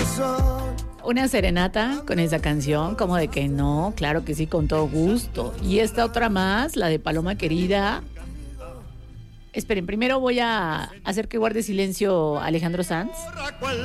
Una serenata con esa canción, como de que no, claro que sí, con todo gusto. Y esta otra más, la de Paloma Querida. Esperen, primero voy a hacer que guarde silencio Alejandro Sanz.